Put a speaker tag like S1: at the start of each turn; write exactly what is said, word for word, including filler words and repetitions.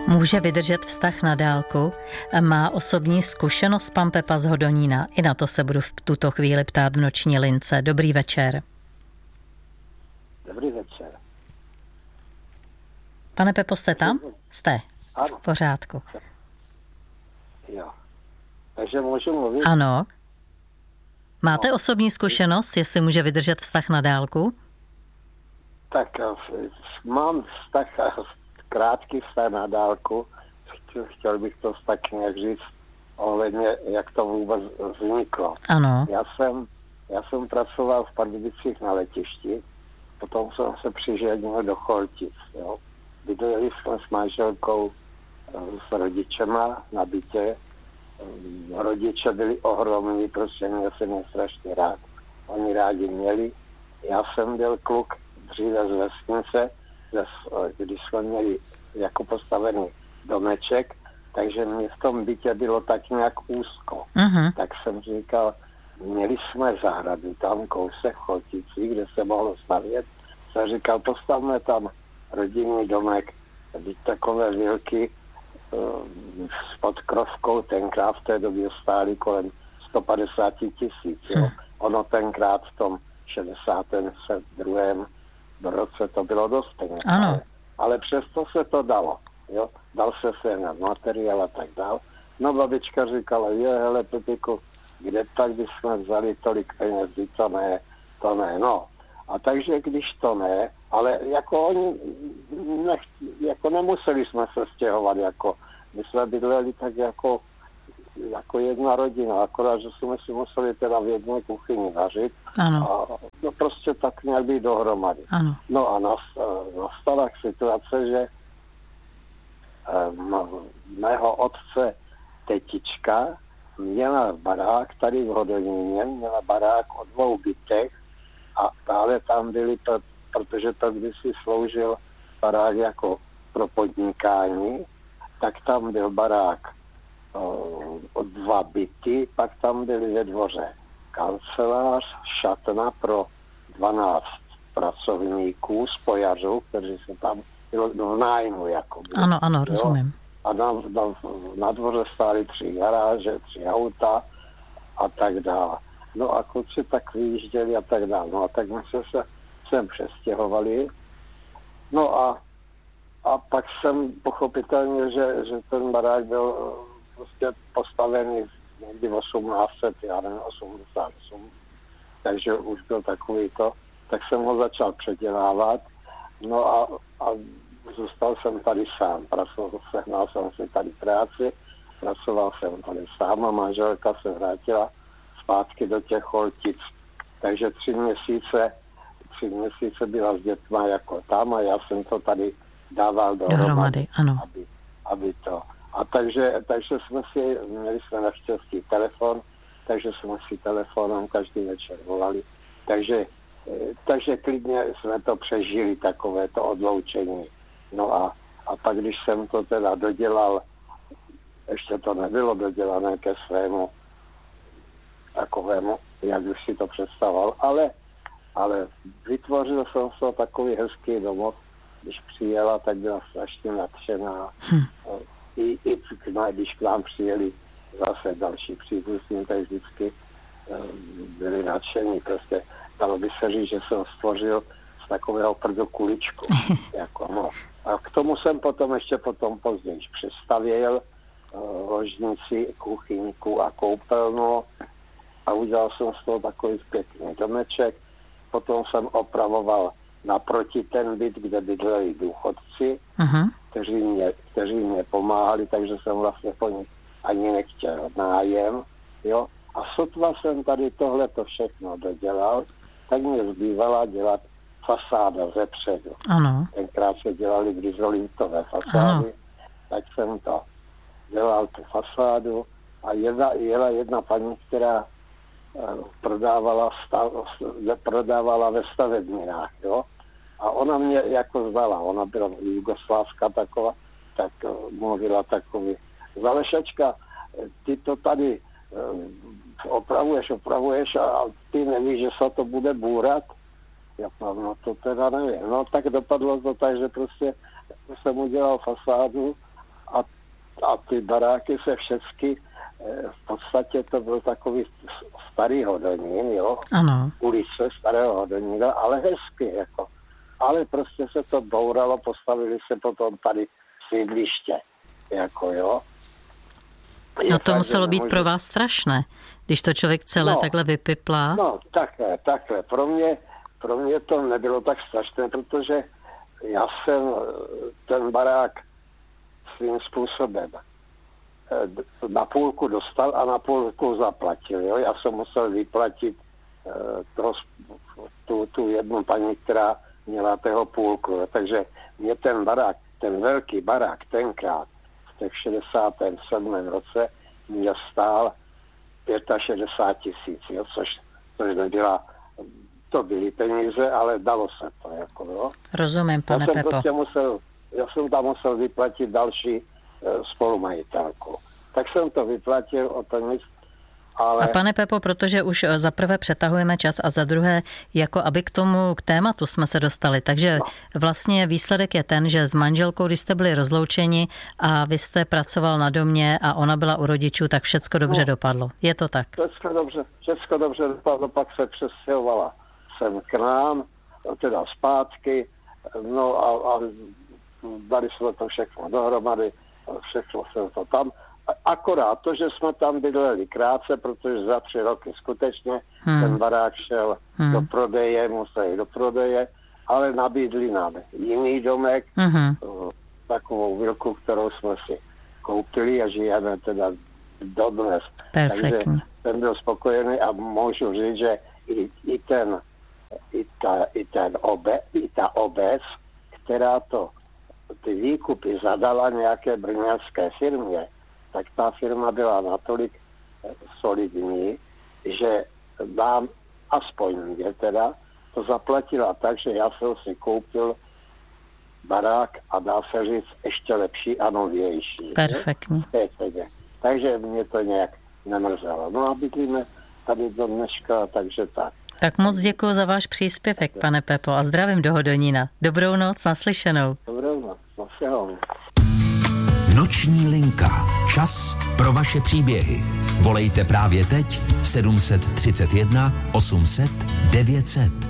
S1: Může vydržet vztah na dálku? Má osobní zkušenost pan Pepa z Hodonína? I na to se budu v tuto chvíli ptát v noční lince. Dobrý večer.
S2: Dobrý večer.
S1: Pane Pepo, jste tam? Jste.
S2: Ano.
S1: V pořádku.
S2: Jo. Takže můžu mluvit?
S1: Ano. Máte no. osobní zkušenost, jestli může vydržet vztah na dálku?
S2: Tak mám vztah, krátký vztah na dálku. Chtěl bych to tak nějak říct ohledně, jak to vůbec vzniklo.
S1: Ano.
S2: Já jsem, já jsem pracoval v Pardubicích na letišti, potom jsem se přiženil do Choltic. Jo. Bydleli jsme s manželkou s rodičema na bytě. Rodiče byli ohromní, prostě měl jsem je strašně rád. Oni rádi měli. Já jsem byl kluk dříve z vesnice, když jsme měli jako postavený domeček, takže mě v tom bytě bylo tak nějak úzko. Uh-huh. Tak jsem říkal, měli jsme zahradu tam kousek v Cholticích, kde se mohlo stavět. Jsem říkal, postavme tam rodinný domek, byť takové vilky s podkrovkou, tenkrát v té době stály kolem sto padesát tisíc. Jo. Ono tenkrát v tom šedesátém druhém roce to bylo dost peněz. Ale, ale přesto se to dalo. Jo. Dal se se na materiál a tak dál. No babička říkala, je, hele Pepiku, kde tak bychom vzali tolik peněz, to ne, to ne, no. A takže když to ne, ale jako oni, nech, jako nemuseli jsme se stěhovat, jako my jsme bydleli tak jako, jako jedna rodina, akorát, že jsme si museli teda v jedné kuchyni vařit.
S1: Ano.
S2: A no prostě tak nějak být dohromady.
S1: Ano.
S2: No a nastala situace, že mého otce tetička měla barák tady v Hodoníně, měla barák o dvou bytech a dále tam byly, to, protože to kdysi sloužil barák jako pro podnikání, tak tam byl barák o dva byty, pak tam byly ve dvoře kancelář, šatna pro dvanáct pracovníků, spojařů, kteří se tam bylo v nájmu. Jako bylo,
S1: ano, ano,
S2: jo?
S1: rozumím.
S2: A na, na, na dvoře stály tři garáže, tři auta a tak dále. No a kluci tak vyjížděli a tak dále. No a tak my jsme se sem přestěhovali. No a A pak jsem pochopitelně, že, že ten barák byl prostě postavený někdy v osmnáct set, já nevím, osmdesát osm, takže už byl takový to, tak jsem ho začal předělávat, no a, a zůstal jsem tady sám, pracoval, sehnal jsem si tady práci, pracoval jsem tady sám a manželka se vrátila zpátky do těch Choltic, takže tři měsíce, tři měsíce byla s dětma jako tam a já jsem to tady dával dohromady,
S1: ano.
S2: Aby, aby to. A takže, takže jsme si, měli jsme naštěstí telefon, takže jsme si telefonem každý večer volali. Takže, takže klidně jsme to přežili, takové to odloučení. No a, a pak, když jsem to teda dodělal, ještě to nebylo dodělané ke svému takovému, jak už si to představoval, ale, ale vytvořil jsem se takový hezký domov. Když přijela, tak byla strašně nadšená. Hm. I, i když k nám přijeli zase další příbuzní, tak vždycky byli nadšení. Prostě dalo by se říct, že jsem stvořil z takového prdu kuličku. jako, no. A k tomu jsem potom ještě potom později přestavěl uh, ložnici, kuchyňku a koupelnu a udělal jsem z toho takový pěkný domeček. Potom jsem opravoval naproti ten byt, kde bydleli důchodci, uh-huh. kteří, mě, kteří mě pomáhali, takže jsem vlastně po nich ani nechtěl nájem. Jo? A sotva jsem tady tohleto všechno dodělal, tak mě zbývala dělat fasáda ze předu.
S1: Ano.
S2: Tenkrát se dělali grizolintové fasády, ano. Tak jsem to dělal tu fasádu a jedna, jela jedna paní, která prodávala, stav, prodávala ve stavebninách, jo. A ona mě jako znala, ona byla jugoslávská taková, tak mluvila takový, Zalešačka, ty to tady opravuješ, opravuješ a ty nevíš, že se to bude bůrat? Já no to teda nevím. No tak dopadlo to tak, že prostě jsem udělal fasádu a, a ty baráky se všechny, v podstatě to byl takový starý Hodonín, jo?
S1: Ano.
S2: Ulice starého Hodonína, ale hezky, jako. Ale prostě se to bouralo, postavili se potom tady sídliště, jako jo.
S1: Je no to muselo být nemůžu... pro vás strašné, když to člověk celé no, takhle vypiplá.
S2: No, takhle, takhle. Pro mě, pro mě to nebylo tak strašné, protože já jsem ten barák svým způsobem na půlku dostal a na půlku zaplatil. Jo? Já jsem musel vyplatit to, tu, tu jednu paní, která měla toho půlku. Jo? Takže mě ten barák, ten velký barák tenkrát v těch šedesátém sedmém roce mě stál šedesát pět tisíc, jo? Což, což nebyla, to byly peníze, ale dalo se to. Jako, jo?
S1: Rozumím, pane
S2: já jsem
S1: Pepo.
S2: Prostě musel, já jsem tam musel vyplatit další spolumajitelku. Tak jsem to vyplatil o to nic, ale...
S1: A pane Pepo, protože už za prvé přetahujeme čas a za druhé, jako aby k tomu, k tématu jsme se dostali, takže no. Vlastně výsledek je ten, že s manželkou, když jste byli rozloučeni a vy jste pracoval na domě a ona byla u rodičů, tak všecko dobře no. dopadlo. Je to tak?
S2: Všecko dobře, všecko dobře dopadlo, pak se přestěhovala sem k nám, teda zpátky, no a, a dali jsme to všechno dohromady, všechno se to tam. Akorát to, že jsme tam bydleli krátce, protože za tři roky skutečně hmm. ten barák šel hmm. do prodeje, musel jít do prodeje, ale nabídli nám jiný domek, hmm. takovou vilku, kterou jsme si koupili a žijeme teda dodnes.
S1: Perfektně.
S2: Takže jsem byl spokojený a můžu říct, že i, i ten i ta, i ten obe, i ta obec, která to ty výkupy zadala nějaké brňanské firmě, tak ta firma byla natolik solidní, že nám, aspoň mě teda, to zaplatila tak, že já jsem si koupil barák a dá se říct ještě lepší a novější.
S1: Perfektně.
S2: Takže mě to nějak nemrzelo. No a bydlíme tady do dneška, takže tak.
S1: Tak moc děkuji za váš příspěvek, pane Pepo, a zdravím do Hodonína. Dobrou noc, naslyšenou.
S2: Dobrou noc, naslyšenou.
S3: Noční linka. Čas pro vaše příběhy. Volejte právě teď sedm set třicet jedna osm set devět set.